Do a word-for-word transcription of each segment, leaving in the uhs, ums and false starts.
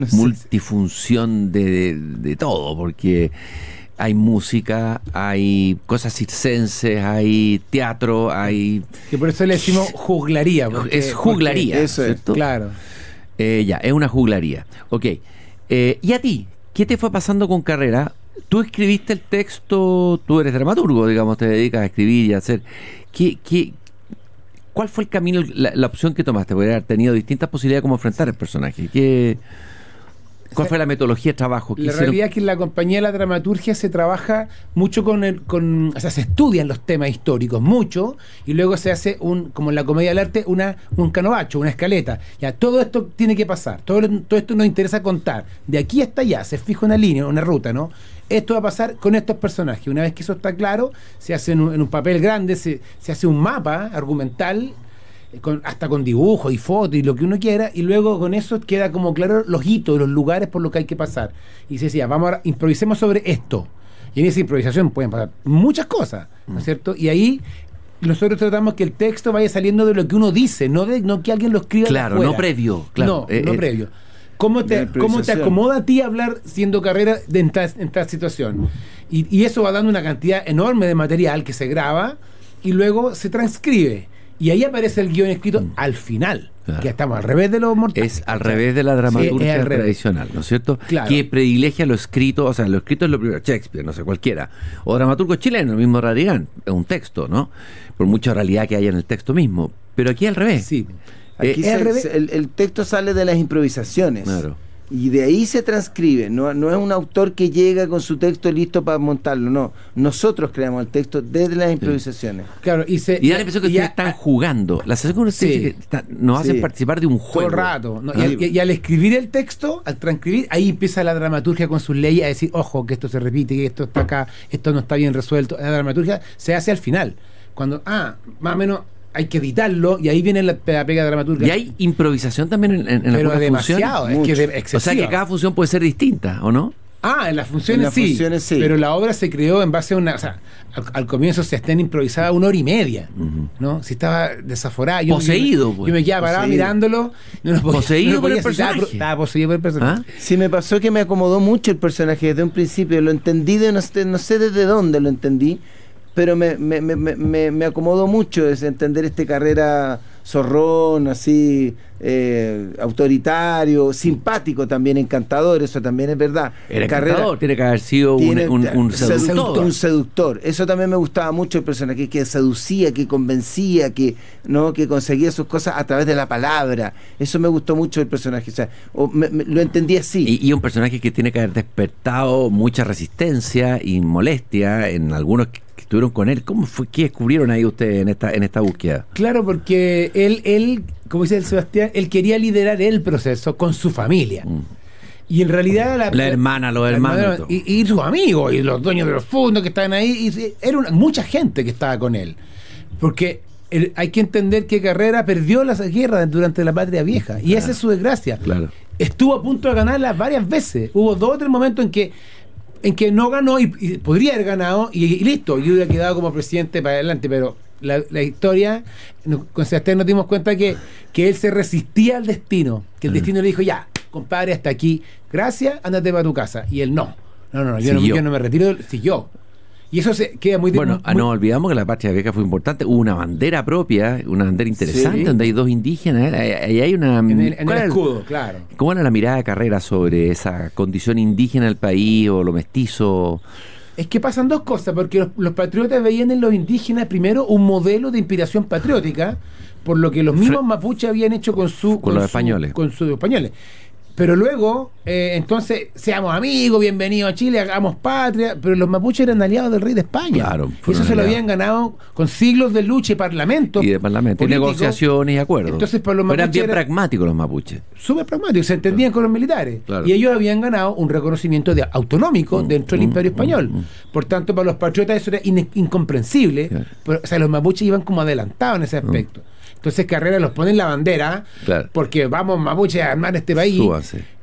No sé. multifunción de, de, de todo, porque hay música, hay cosas circenses, hay teatro, hay... Que por eso le decimos juglaría. Porque, es juglaría, porque eso ¿cierto? es, claro. Eh, ya, es una juglaría. Ok. Eh, ¿Y a ti? ¿Qué te fue pasando con Carrera? Tú escribiste el texto, tú eres dramaturgo, digamos, te dedicas a escribir y a hacer... ¿Qué, qué, ¿Cuál fue el camino, la, la opción que tomaste? Podrías haber tenido distintas posibilidades de cómo enfrentar el personaje. ¿Qué, ¿Cuál o sea, fue la metodología de trabajo? La hicieron? Realidad es que en la compañía de la dramaturgia se trabaja mucho con, el, con... O sea, se estudian los temas históricos, mucho, y luego se hace, un como en la comedia del arte, una un canovacho, una escaleta. Ya, todo esto tiene que pasar, todo, todo esto nos interesa contar. De aquí hasta allá, se fija una línea, una ruta, ¿no? Esto va a pasar con estos personajes. Una vez que eso está claro, se hace en un, en un papel grande, se, se hace un mapa argumental, con, hasta con dibujos y fotos y lo que uno quiera, y luego con eso queda como claro los hitos, los lugares por los que hay que pasar. Y se decía, vamos a improvisemos sobre esto. Y en esa improvisación pueden pasar muchas cosas, ¿no es cierto? Y ahí nosotros tratamos que el texto vaya saliendo de lo que uno dice, no de no que alguien lo escriba. Claro, de no previo. Claro. No, eh, no eh, previo. ¿Cómo te, ¿Cómo te acomoda a ti hablar siendo Carrera de en tal, en tal situación? Y, y eso va dando una cantidad enorme de material que se graba y luego se transcribe. Y ahí aparece el guión escrito mm. al final. Claro. Que estamos al revés de los mortales. Es al revés de la dramaturgia sí, tradicional, ¿no es cierto? Claro. Que privilegia lo escrito, o sea, lo escrito es lo primero, Shakespeare, no sé, cualquiera. O dramaturgo chileno, el mismo Radigán, es un texto, ¿no? Por mucha realidad que haya en el texto mismo. Pero aquí al revés. Sí. Aquí eh, se, el, el texto sale de las improvisaciones. Claro. Y de ahí se transcribe. No, no es un autor que llega con su texto listo para montarlo. No. Nosotros creamos el texto desde las improvisaciones. Sí. Claro, y, se, y da la impresión que ustedes están jugando. La sensación que ustedes sí. que está, nos hacen sí. participar de un juego. Todo el rato. ¿no? Y, al, y al escribir el texto, al transcribir, ahí empieza la dramaturgia con sus leyes a decir, ojo, que esto se repite, que esto está acá, esto no está bien resuelto. La dramaturgia se hace al final. Cuando, ah, más o menos... hay que editarlo y ahí viene la pega de dramaturgia. Y hay improvisación también en, en, en pero demasiado, es que de, o sea que cada función puede ser distinta, ¿o no? Ah, en las funciones, en las sí, funciones sí, pero la obra se creó en base a una, o sea, al, al comienzo se estén improvisada una hora y media, uh-huh. ¿no? Si estaba desaforada, yo, poseído, yo, pues. yo me quedaba parado mirándolo, no lo podía, poseído no por podía el personaje, estaba, estaba poseído por el personaje. ¿Ah? Sí, me pasó que me acomodó mucho el personaje desde un principio, lo entendí de no sé, no sé desde dónde lo entendí. Pero me, me, me, me, me acomodó mucho es entender este Carrera zorrón, así, eh, autoritario, simpático también, encantador, eso también es verdad. Era Carrera, encantador, tiene que haber sido tiene, un, un, un seductor. seductor. Un seductor. Eso también me gustaba mucho el personaje, que seducía, que convencía, que no que conseguía sus cosas a través de la palabra. Eso me gustó mucho el personaje, o sea, o me, me, lo entendí así. Y, y un personaje que tiene que haber despertado mucha resistencia y molestia en algunos que estuvieron con él. ¿Cómo fue? ¿Qué descubrieron ahí ustedes en esta en esta búsqueda? Claro, porque él, él como dice el Sebastián, él quería liderar el proceso con su familia. Mm. Y en realidad la, la hermana, los hermanos y, y, y sus amigos y los dueños de los fondos que estaban ahí, y era una, mucha gente que estaba con él. Porque el, hay que entender que Carrera perdió la guerra durante la Patria Vieja. Y claro. esa es su desgracia. Claro. Estuvo a punto de ganarla varias veces. Hubo dos o tres momentos en que en que no ganó y, y podría haber ganado y, y listo, y hubiera quedado como presidente para adelante, pero la, la historia, no, con Sebastián nos dimos cuenta que, que él se resistía al destino, que el uh-huh. destino le dijo, ya, compadre, hasta aquí, gracias, ándate para tu casa, y él no, no, no, no yo, no, yo no me retiro, siguió. Y eso se queda muy... Bueno, muy, no olvidamos que la Patria Vieja fue importante. Hubo una bandera propia, una bandera interesante, sí. donde hay dos indígenas. Ahí hay una... En el, en el escudo, el, claro. ¿Cómo era la mirada de Carrera sobre esa condición indígena del país o lo mestizo? Es que pasan dos cosas, porque los, los patriotas veían en los indígenas primero un modelo de inspiración patriótica, por lo que los mismos mapuches habían hecho con su... Con, con los su, españoles. Con sus españoles. Pero luego, eh, entonces, seamos amigos, bienvenidos a Chile, hagamos patria, pero los mapuches eran aliados del rey de España. Claro. Y eso se lo habían ganado con siglos de lucha y parlamento. Y de parlamento, y negociaciones y acuerdos. Entonces, por los pero eran bien era, pragmáticos los mapuches. Súper pragmáticos, se entendían claro. con los militares. Claro. Y ellos habían ganado un reconocimiento de autonómico mm, dentro del mm, Imperio Español. Mm, mm. Por tanto, para los patriotas eso era in, incomprensible. Claro. Pero, o sea, los mapuches iban como adelantados en ese aspecto. Mm. Entonces Carrera los pone en la bandera, claro. porque vamos mapuches a armar este país. Súbase.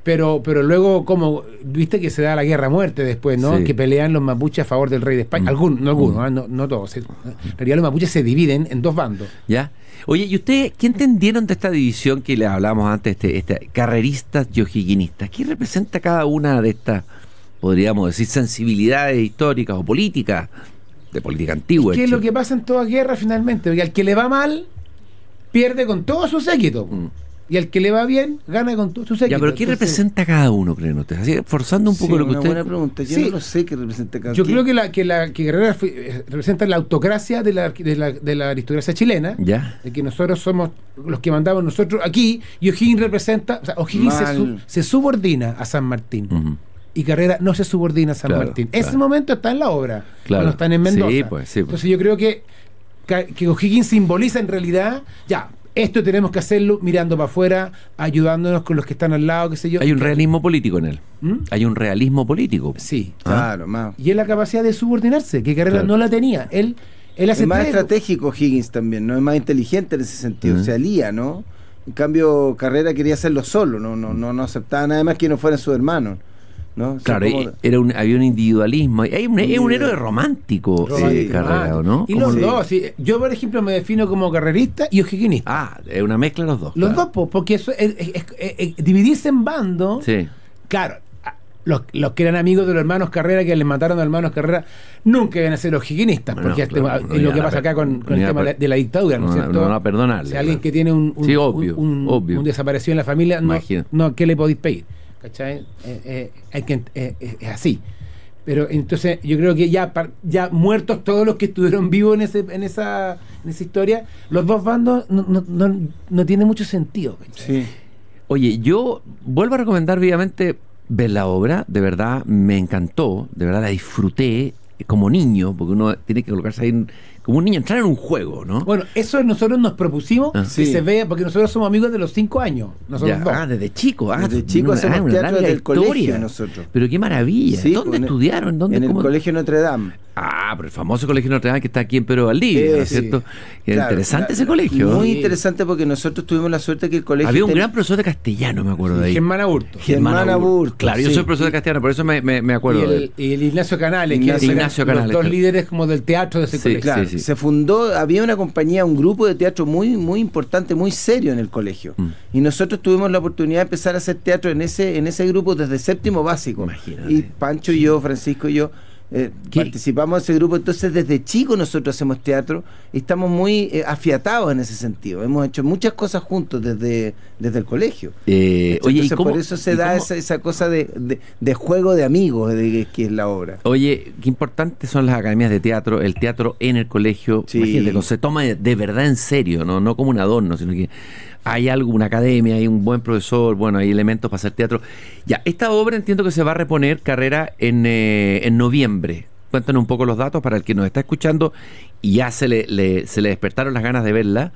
Pero, pero luego, como viste que se da la guerra a muerte después, ¿no? Sí. Que pelean los mapuches a favor del rey de España. Mm. Algunos, no algunos, Mm. ¿eh? no, no todos. En realidad los mapuches se dividen en dos bandos. ¿Ya? Oye, ¿y ustedes qué entendieron de esta división que le hablábamos antes, este, este, carreristas y o'higginistas? ¿Qué representa cada una de estas, podríamos decir, sensibilidades históricas o políticas, de política antigua? ¿Qué es en lo Chile? que pasa en toda guerra finalmente? Porque al que le va mal, pierde con todo su séquito. Mm. Y al que le va bien, gana con todo su séquito. Ya, pero ¿qué Entonces, representa cada uno, creen ustedes? Así, forzando un poco Sí, lo que una ustedes... buena pregunta. Yo Sí. no lo sé qué representa cada Yo quien. creo que la que la que Guerrera fue- eh, representa la autocracia de la, de la, de la aristocracia chilena, ¿Ya? de que nosotros somos los que mandamos nosotros aquí, y O'Higgins representa, o sea, O'Higgins se, Mal. su- se subordina a San Martín. Ujú. Y Carrera no se subordina a San Claro, Martín. claro. Ese momento está en la obra, Claro. cuando están en Mendoza. Sí, pues, sí, pues. Entonces yo creo que, que que O'Higgins simboliza en realidad, ya, esto tenemos que hacerlo mirando para afuera, ayudándonos con los que están al lado, qué sé yo. Hay un realismo político en él. ¿Mm? Hay un realismo político. Sí. Claro, más. Y es la capacidad de subordinarse, que Carrera Claro. no la tenía. Él, él hace Es más tres- estratégico Higgins también, ¿no? Es más inteligente en ese sentido. Ujú. Se alía, ¿no? En cambio, Carrera quería hacerlo solo, no, no, no, no aceptaba nada más que no fueran sus hermanos, ¿no? O sea, Claro, como- era un, había un individualismo. Hay un, es un héroe romántico, Romántico, sí, Carrera, ¿o no? Y ¿Cómo los le- dos, sí. Yo por ejemplo me defino como carrerista y o'higginista. Ah, es una mezcla de los dos. los claro. dos, po, porque eso es, es- es- es- es- dividirse en bandos, Sí. claro, a- los, los que eran amigos de los hermanos Carrera, que les mataron a los hermanos Carrera, nunca iban a ser o'higginistas, Bueno, porque claro, este- no es lo iban que a pasa per- acá con, con no el iban a tema per- de la dictadura, ¿no es no, cierto? no van a perdonarle, Si alguien claro. que tiene un, un, Sí, obvio, un- un- obvio. un desaparecido en la familia, no, Imagino. no, ¿qué le podéis pedir? ¿Cachai? Eh, eh, hay que, eh, eh, es así. Pero entonces yo creo que ya par- ya muertos todos los que estuvieron vivos en ese en esa en esa historia, los dos bandos no, no, no, no tiene mucho sentido. ¿cachai? Sí. Oye, yo vuelvo a recomendar vivamente ver la obra. De verdad, me encantó. De verdad, la disfruté como niño, porque uno tiene que colocarse ahí en- como un niño, entrar en un juego, ¿no? Bueno, eso nosotros nos propusimos Ah. que Sí. se vea, porque nosotros somos amigos de los cinco años, nosotros Ya, dos. ah, desde chico. Ah, Desde chico una- hacemos ah, una teatro larga desde el colegio historia. nosotros. Pero qué maravilla. Sí, ¿Dónde pues, en el- estudiaron? ¿Dónde, En el cómo? colegio Notre Dame. Ah, pero el famoso colegio Notre Dame que está aquí en Pedro Valdivia, Eh, ¿no es sí. cierto? Era Claro, interesante la- ese colegio. Muy Sí. interesante porque nosotros tuvimos la suerte que el colegio... Había un ten- gran profesor de castellano, me acuerdo de ahí. Germán Aburto. Germán Aburto, Claro, yo sí. soy profesor de castellano, por eso me, me, me Y acuerdo de el, él. y el Ignacio Canales, Ignacio- que eran Ignacio los Canales, dos claro. líderes como del teatro de ese Sí, colegio. Claro, sí, sí. se fundó, había una compañía, un grupo de teatro muy muy importante, muy serio en el colegio. Mm. Y nosotros tuvimos la oportunidad de empezar a hacer teatro en ese en ese grupo desde séptimo básico. Imagínate. Y Pancho y yo, Francisco y yo, eh, ¿Qué? participamos de ese grupo. Entonces desde chicos nosotros hacemos teatro y estamos muy eh, afiatados en ese sentido. Hemos hecho muchas cosas juntos desde, desde el colegio. Eh, oye, ¿y Entonces, cómo, por eso se y da cómo- esa, esa cosa de, de, de juego de amigos de, que- que es la obra. Oye, qué importantes son las academias de teatro, el teatro en el colegio. Sí. Imagínate, cuando se toma de, de verdad en serio, ¿no? No como un adorno, sino que hay algo, una academia, hay un buen profesor, bueno, hay elementos para hacer teatro. Ya, esta obra entiendo que se va a reponer, Carrera, en, eh, en noviembre. Cuéntanos un poco los datos para el que nos está escuchando y ya se le, le- se le despertaron las ganas de verla.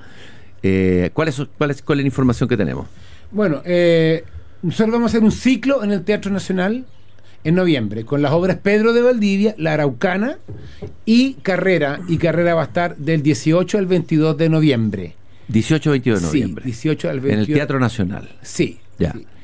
Eh, ¿cuál, es, cuál, es, ¿Cuál es la información que tenemos? Bueno, eh, nosotros vamos a hacer un ciclo en el Teatro Nacional en noviembre, con las obras Pedro de Valdivia, La Araucana y Carrera. Y Carrera va a estar del dieciocho al veintidós de noviembre. dieciocho a veintidós de Sí, noviembre. dieciocho al En veintidós. el Teatro Nacional. Sí. Ya. Sí.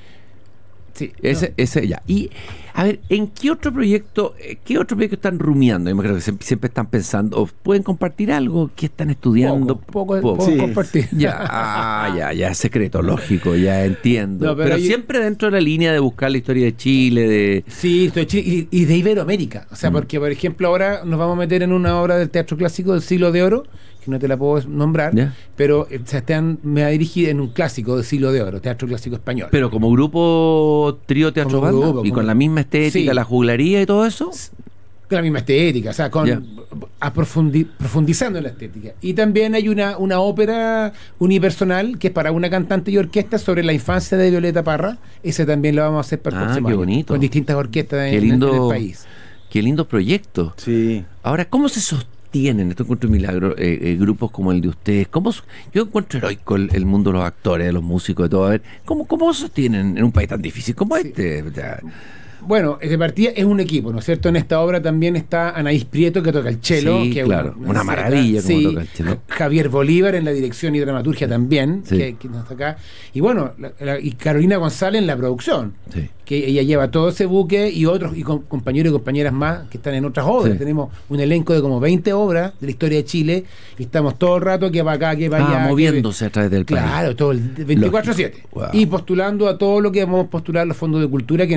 Sí, Ese, no. ese ya. Y, a ver, ¿en qué otro proyecto, eh, qué otro proyecto están rumiando? Yo me creo que siempre, siempre están pensando, o pueden compartir algo que están estudiando. Poco, poco, Poco. poco Sí. compartir. Ya, ah, ya, ya, es secreto, lógico, ya entiendo. No, pero pero hay- siempre dentro de la línea de buscar la historia de Chile, de... Sí, estoy chi- y, y de Iberoamérica. O sea, Mm. porque, por ejemplo, ahora nos vamos a meter en una obra del teatro clásico del Siglo de Oro, que no te la puedo nombrar, Ya. pero eh, Sebastián me ha dirigido en un clásico del Siglo de Oro, teatro clásico español. Pero como grupo trío teatro Como banda, grupo, y como- con la misma estética, Sí. la juglaría y todo eso. Con la misma estética, o sea, con Ya. a profundi- profundizando en la estética. Y también hay una, una ópera unipersonal que es para una cantante y orquesta sobre la infancia de Violeta Parra. Ese también lo vamos a hacer para el Ah, próximo qué año, bonito. con distintas orquestas Qué en, lindo, en el país. qué lindo proyecto. Sí. Ahora, ¿cómo se sostienen? Esto encuentro un milagro. eh, eh, grupos como el de ustedes. ¿Cómo, s- yo encuentro heroico el, el mundo de los actores, de los músicos, de todo. A ver, ¿cómo, cómo sostienen en un país tan difícil como Sí. este? O sea, Bueno, de partida es un equipo, ¿no es cierto? En esta obra también está Anaís Prieto, que toca el cello. Sí, que claro, es una, una maravilla como sí, toca el cello. Javier Bolívar en la dirección y dramaturgia también, Sí. que, que no está acá. Y bueno, la, la, y Carolina González en la producción, Sí. que ella lleva todo ese buque y otros y con, compañeros y compañeras más que están en otras obras. Sí. Tenemos un elenco de como veinte obras de la historia de Chile y estamos todo el rato que va acá, que va Ah, allá. moviéndose a través del país. Claro, todo el veinticuatro siete. Wow. Y postulando a todo lo que vamos a postular los fondos de cultura, que